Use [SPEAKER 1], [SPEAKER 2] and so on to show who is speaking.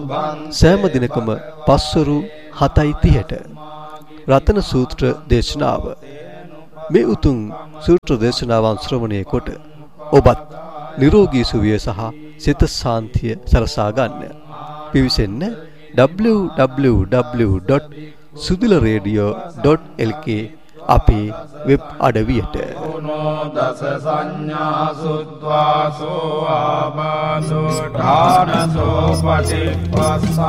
[SPEAKER 1] සෑම දිනකම පස්වරු 7:30ට රතන සූත්‍ර දේශනාව. මේ උතුම් සූත්‍ර දේශනාවන් ශ්‍රවණය කොට ඔබත් නිරෝගී සුවය සහ සිත ශාන්තිය සලසා ගන්න. පිවිසෙන්න www.sudilaradio.lk අපේ වෙබ් අඩවියට.
[SPEAKER 2] දස සංඥා සුද්වාසෝ ආබාසෝ ඨානසෝ පටිපස්සා